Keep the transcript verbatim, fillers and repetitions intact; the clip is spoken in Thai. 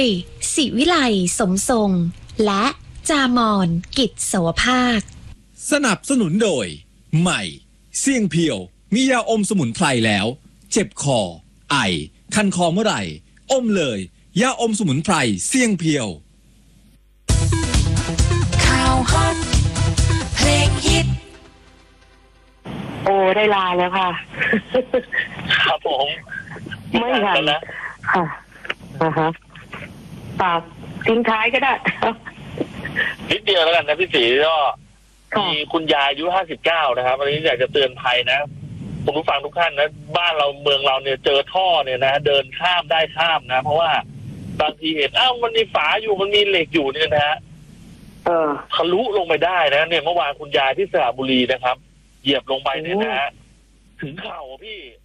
ยศิวิไลสมทรงและจามอนกิจสวภาคสนับสนุนโดยใหม่เสี่ยงเพียวมียาอมสมุนไพรแล้วเจ็บคอไอคันคอเมื่อไหร่อมเลยยาอมสมุนไพรเสี่ยงเพียวข่าวฮอตเพลงฮิตโอ้ได้ลาแล้วค่ะครับผมไม่ทันนะค่ะอ่าฮะฝากทิ้งท้ายก็ได้นิดเดียวแล้วกันนะพี่ศรีก็มีคุณยายอายุห้าสิบเก้านะครับวันนี้อยากจะเตือนภัยนะคุณผู้ฟังทุกท่านนะบ้านเราเมืองเราเนี่ยเจอท่อเนี่ยนะเดินข้ามได้ข้ามนะเพราะว่าบางทีเห็นอ้าวมันมีฝาอยู่มันมีเหล็กอยู่เนี่ยนะฮะเออทะลุลงไปได้นะเนี่ยเมื่อวานคุณยายที่สระบุรีนะครับเหยียบลงไปเนี่ยนะถึงเข่าพี่